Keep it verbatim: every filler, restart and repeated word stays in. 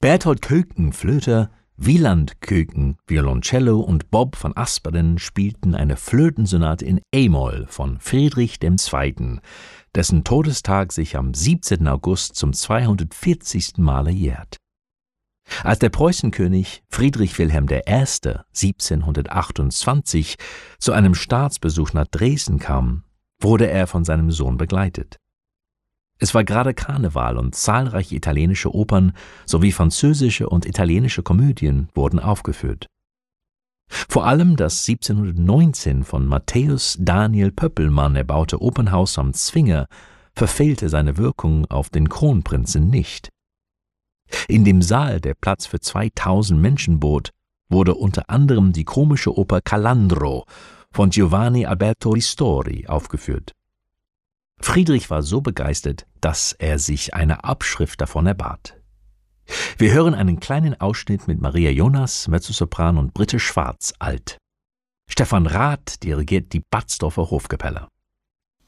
Berthold Köken, Flöte, Wieland Köken, Violoncello und Bob von Asperen spielten eine Flötensonate in E-Moll von Friedrich der Zweite., dessen Todestag sich am siebzehnten August zum zweihundertvierzigsten Male jährt. Als der Preußenkönig Friedrich Wilhelm I. siebzehnhundertachtundzwanzig zu einem Staatsbesuch nach Dresden kam, wurde er von seinem Sohn begleitet. Es war gerade Karneval und zahlreiche italienische Opern sowie französische und italienische Komödien wurden aufgeführt. Vor allem das siebzehnhundertneunzehn von Matthäus Daniel Pöppelmann erbaute Opernhaus am Zwinger verfehlte seine Wirkung auf den Kronprinzen nicht. In dem Saal, der Platz für zweitausend Menschen bot, wurde unter anderem die komische Oper Calandro von Giovanni Alberto Ristori aufgeführt. Friedrich war so begeistert, dass er sich eine Abschrift davon erbat. Wir hören einen kleinen Ausschnitt mit Maria Jonas, Mezzosopran, und Britte Schwarz, Alt. Stefan Rath dirigiert die Batzdorfer Hofkapelle.